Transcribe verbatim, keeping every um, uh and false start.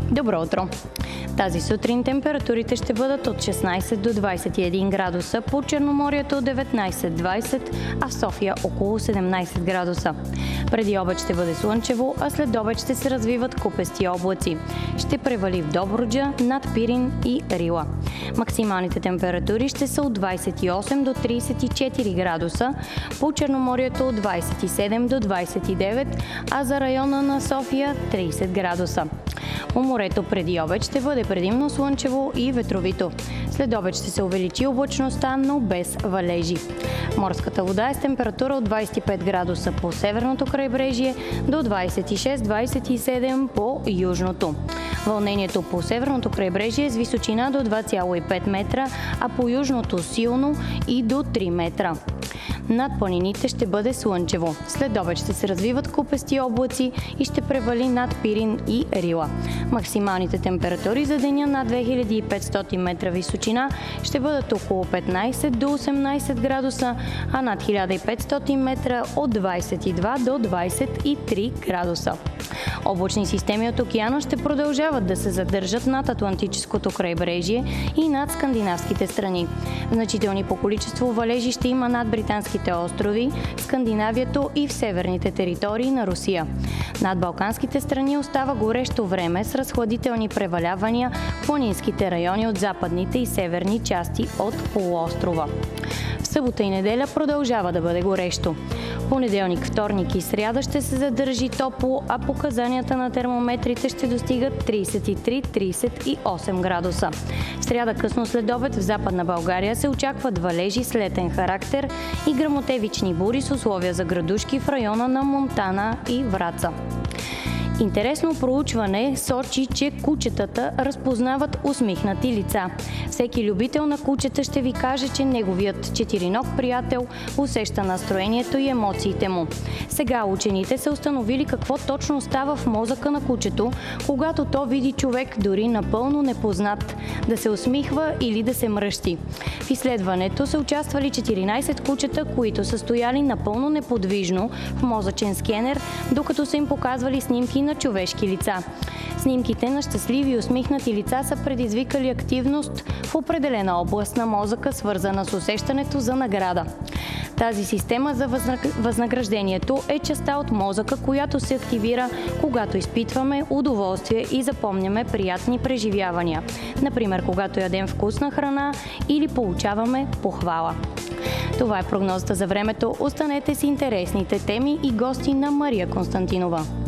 Добро утро! Тази сутрин температурите ще бъдат от шестнайсет до двайсет и един градуса, по Черноморието деветнайсет до двайсет, а в София около седемнайсет градуса. Преди обед ще бъде слънчево, а след обед ще се развиват купести облаци. Ще превали в Добруджа, над Пирин и Рила. Максималните температури ще са от двайсет и осем до трийсет и четири градуса, по Черноморието от двайсет и седем до двайсет и девет, а за района на София трийсет градуса. По морето преди обед ще бъде предимно слънчево и ветровито. След обед ще се увеличи облачността, но без валежи. Морската вода е с температура от двайсет и пет градуса по северното крайбрежие до двайсет и шест до двайсет и седем по южното. Вълнението по северното крайбрежие е с височина до два цяло и пет метра, а по южното силно и до три метра. Над планините ще бъде слънчево. След обед ще се развиват купести облаци и ще превали над Пирин и Рила. Максималните температури за деня над две хиляди и петстотин метра височина ще бъдат около петнайсет до осемнайсет градуса, а над хиляда и петстотин метра от двайсет и два до двайсет и три градуса. Облачни системи от океана ще продължават да се задържат над Атлантическото крайбрежие и над скандинавските страни. Значителни по количество валежи ще има над Британските острови, Скандинавието и в северните територии на Русия. Над Балканските страни остава горещо време с разхладителни превалявания в планинските райони от западните и северни части от полуострова. В събота и неделя продължава да бъде горещо. Понеделник, вторник и сряда ще се задържи топло, а показанията на термометрите ще достигат трийсет и три до трийсет и осем градуса. В сряда късно след обед в Западна България се очакват валежи с летен характер и гръмотевични бури с условия за градушки в района на Монтана и Враца. Интересно проучване сочи, че кучетата разпознават усмихнати лица. Всеки любител на кучета ще ви каже, че неговият четириног приятел усеща настроението и емоциите му. Сега учените са установили какво точно става в мозъка на кучето, когато то види човек дори напълно непознат, да се усмихва или да се мръщи. В изследването са участвали четиринайсет кучета, които са стояли напълно неподвижно в мозъчен скенер, докато са им показвали снимки на човешки лица. Снимките на щастливи и усмихнати лица са предизвикали активност в определена област на мозъка, свързана с усещането за награда. Тази система за възнаграждението е частта от мозъка, която се активира, когато изпитваме удоволствие и запомняме приятни преживявания. Например, когато ядем вкусна храна или получаваме похвала. Това е прогнозата за времето. Останете с интересните теми и гости на Мария Константинова.